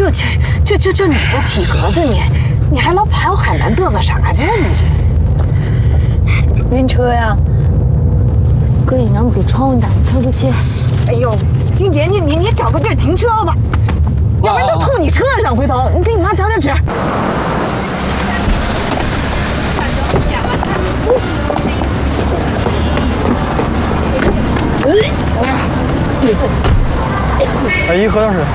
就你这体格子，你还老跑海南嘚瑟啥去？你这晕车呀？ 哥，你让我给窗户打透气去。 哎呦，金姐，你找个地儿停车吧，要不然都吐你车上。回头你给你妈找点纸。 阿姨，喝点水。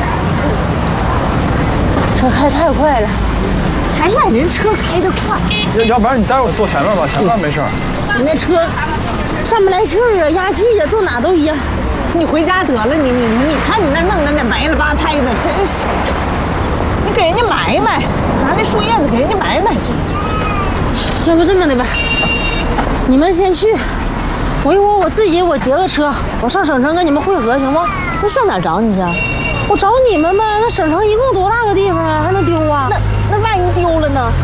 车开太快了， 还赖人车开得快。 要不然你带我坐前面吧，前面没事。 你那车上不来气儿啊，压气呀，坐哪都一样。 你回家得了，你看你那弄的那埋了吧胎的，真是。你给人家埋埋，拿那树叶子给人家埋埋，这。 要不这么的吧，你们先去，我一会儿我自己截个车，我上省城跟你们汇合，行吗？ 那上哪找你去？ 我找你们呗。那省城一共多大个地方啊，还能丢啊？ 那万一丢了呢？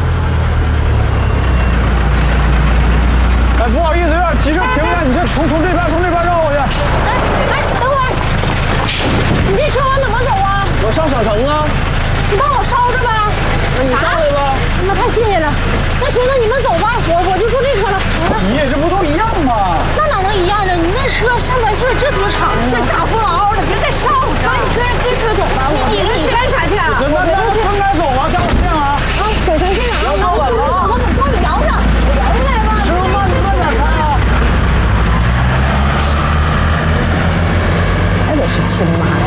哎，不好意思，有点急车停不下，你先从这边绕过去。 哎，等会儿，你这车往怎么走啊？ 我上省城啊。 你帮我捎着吧。 那你上来吧。 那太谢谢了。那行，那你们走吧，我就坐这车了。 你这不都一样吗？ 那哪能一样呢？你那车上完事儿这多长啊？ 这大呼嗷的，别再烧着。 你跟车走吧， 你干啥去啊？ 行，那分开走啊，待会儿见啊。 省城现场让我帮你摇上，我摇上来吧。 师傅慢点开啊。 还得是亲妈呀。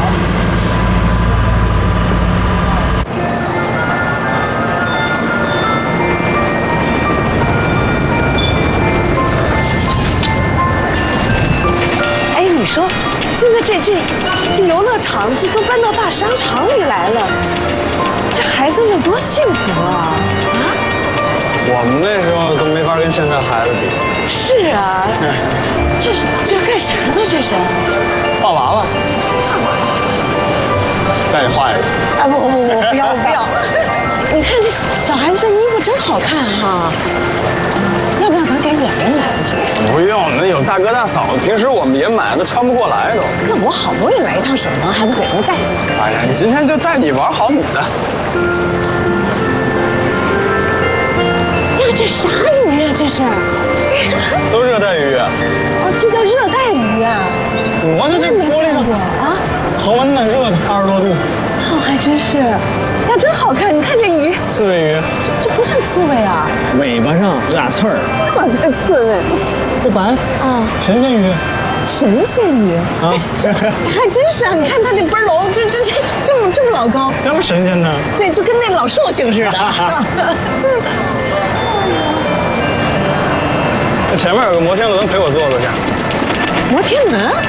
你说，现在这游乐场这都搬到大商场里来了，这孩子们多幸福啊！ 我们那时候都没法跟现在孩子比。 是啊，这是干啥呢？这是画娃娃。带你画一个。 啊不要！你看这小孩子的衣服真好看哈，要不要咱给2人买回去？ 不用，那有大哥大嫂，平时我们也买，都穿不过来都。 那我好不容易来一趟省城，还不给人带？ 哎呀，你今天就带你玩好你的。 呀，这啥鱼呀？这是？ 都热带鱼。 哦，这叫热带鱼啊！ 我这没见过啊！ 恒温的，热的，20多度。 哦，还真是。呀，真好看！你看这鱼， 刺猬鱼。这不像刺猬啊， 尾巴上有俩刺儿。 我的刺猬。 不白啊，神仙鱼。 神仙鱼啊，还真是啊！你看它这背篓，这么老高， 那不神仙呢？ 对，就跟那老寿星似的。 前面有个摩天轮，陪我坐坐去。 摩天轮？